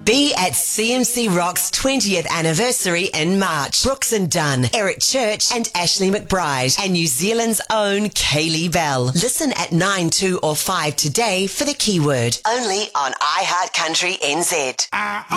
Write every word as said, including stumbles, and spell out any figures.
Be at C M C Rock's twentieth anniversary in March. Brooks and Dunn, Eric Church and Ashley McBride and New Zealand's own Kaylee Bell. Listen at nine, two or five today for the keyword. Only on iHeart Country N Z.